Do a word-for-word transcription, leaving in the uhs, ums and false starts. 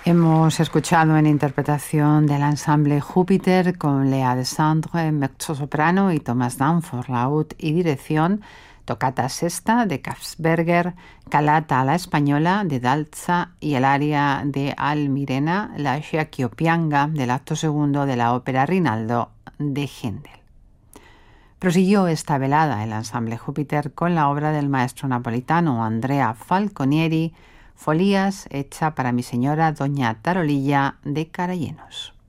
Hemos escuchado en interpretación del ensamble Júpiter con Lea Desandre, mezzosoprano, y Thomas Danforth, laúd y dirección, Toccata Sesta de Kaffsberger, Calata a la española de Dalza y el aria de Almirena, la Sciacchiopianga del acto segundo de la ópera Rinaldo de Händel. Prosiguió esta velada el ensamble Júpiter con la obra del maestro napolitano Andrea Falconieri, Folías, hecha para mi señora doña Tarolilla de Carallenos.